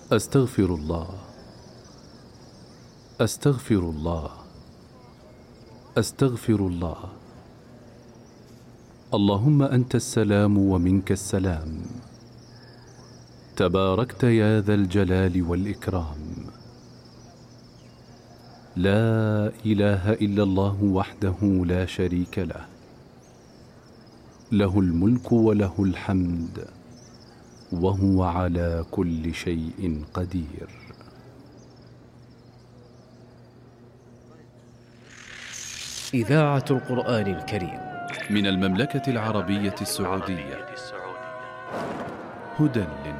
أستغفر الله، أستغفر الله، أستغفر الله. اللهم أنت السلام ومنك السلام، تباركت يا ذا الجلال والإكرام. لا إله إلا الله وحده لا شريك له، له الملك وله الحمد وهو على كل شيء قدير. إذاعة القرآن الكريم من المملكة العربية السعودية، هدى